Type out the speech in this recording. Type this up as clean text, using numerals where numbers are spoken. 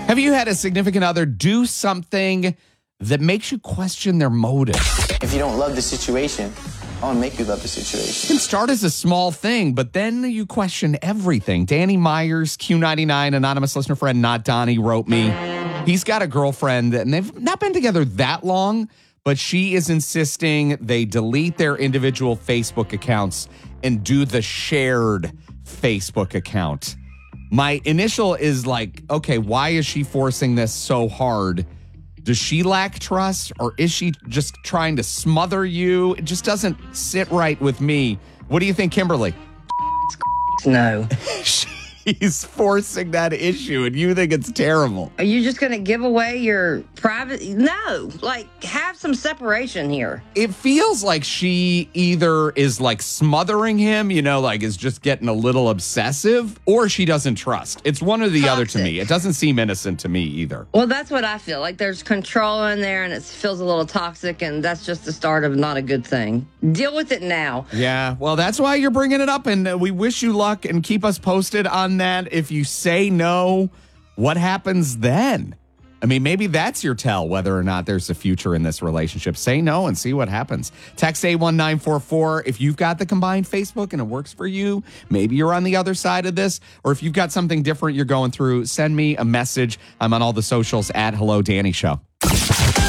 Have you had a significant other do something that makes you question their motive? If you don't love the situation, I want to make you love the situation. It can start as a small thing, but then you question everything. Danny Myers, Q99, anonymous listener friend, not Donnie, wrote me. He's got a girlfriend, and they've not been together that long, but she is insisting they delete their individual Facebook accounts and do the shared Facebook account. My initial is like, okay, why is she forcing this so hard? Does she lack trust, or is she just trying to smother you? It just doesn't sit right with me. What do you think, Kimberly? No. She's forcing that issue, and you think it's terrible. Are you just going to give away your private? No. Like, have some separation here. It feels like she either is like smothering him, like is just getting a little obsessive, or she doesn't trust. It's one or the other to me. It doesn't seem innocent to me either. Well, that's what I feel. Like there's control in there, and it feels a little toxic, and that's just the start of not a good thing. Deal with it now. Yeah, well, that's why you're bringing it up, and we wish you luck, and keep us posted on that. If you say no, what happens then? I mean, maybe that's your tell whether or not there's a future in this relationship. Say no and see what happens. Text 81944 if you've got the combined Facebook and it works for you. Maybe you're on the other side of this. Or if you've got something different you're going through, send me a message. I'm on all the socials at Hello Danny Show.